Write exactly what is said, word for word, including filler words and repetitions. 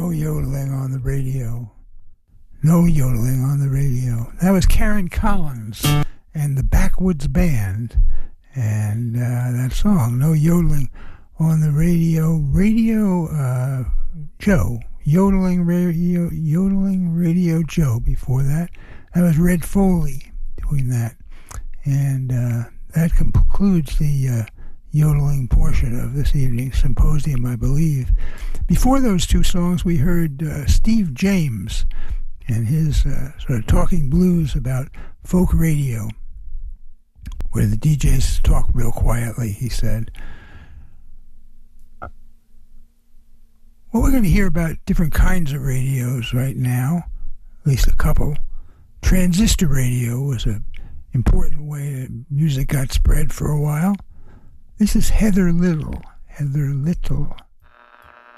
No yodeling on the radio. No yodeling on the radio. That was Karen Collins and the Backwoods Band. And uh, that song, No Yodeling on the Radio. Radio uh, Joe. Yodeling Radio, Yodeling Radio Joe before that. That was Red Foley doing that. And uh, that concludes the uh, yodeling portion of this evening's symposium, I believe. Before those two songs, we heard uh, Steve James and his uh, sort of talking blues about folk radio, where the D Js talk real quietly, he said. Well, we're going to hear about different kinds of radios right now, at least a couple. Transistor radio was an important way that music got spread for a while. This is Heather Little. Heather Little.